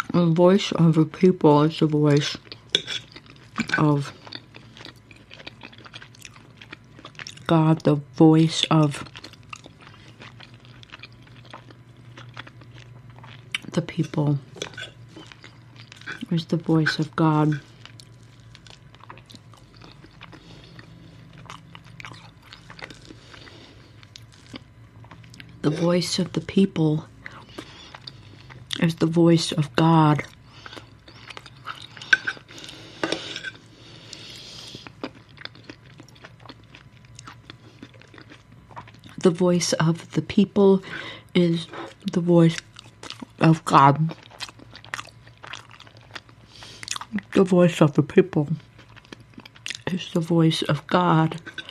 The voice of the people is the voice of God. The voice of the people is the voice of God. The voice of the people is the voice of God. The voice of the people is the voice of God. The voice of the people is the voice of God.